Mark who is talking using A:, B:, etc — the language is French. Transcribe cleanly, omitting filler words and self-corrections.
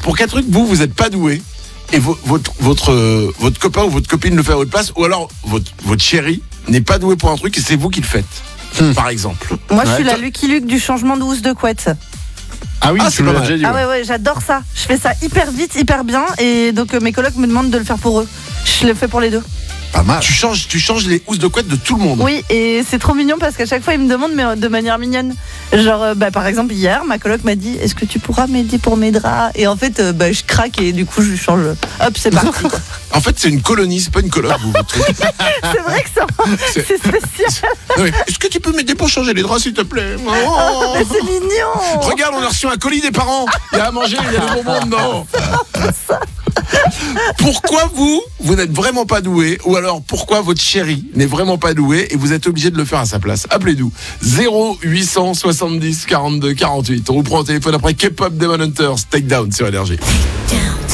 A: pour quel truc vous êtes pas doué et votre copain ou votre copine le fait à votre place, ou alors votre chéri n'est pas doué pour un truc et c'est vous qui le faites, par exemple.
B: Moi, je suis la Lucky Luke du changement de housse de couette.
C: Ah oui, tu
A: c'est
C: me
A: pas
C: l'as
A: mal.
C: déjà dit.
B: Ah ouais, j'adore ça. Je fais ça hyper vite, hyper bien. Et donc mes colocs me demandent de le faire pour eux. Je le fais pour les deux.
C: Pas mal.
A: Tu changes les housses de couette de tout le monde.
B: Oui, et c'est trop mignon parce qu'à chaque fois, ils me demandent, mais de manière mignonne. Genre, par exemple, hier, ma coloc m'a dit, est-ce que tu pourras m'aider pour mes draps? Et en fait, je craque et du coup, je change. Hop, c'est parti.
A: En fait, c'est une colonie, c'est pas une coloc, vous, votre truc.
B: C'est vrai que c'est spécial.
A: Oui. Est-ce que tu peux m'aider pour changer les draps, s'il te plaît? Oh.
B: Mais c'est mignon.
A: Regarde, on a reçu un colis des parents. Il y a à manger, il y a des bonbons dedans. Pourquoi vous n'êtes vraiment pas doué, ou alors pourquoi votre chéri n'est vraiment pas doué et vous êtes obligé de le faire à sa place? Appelez-nous 0870 42 48. On vous prend au téléphone après K-pop Demon Hunters Takedown sur Énergie.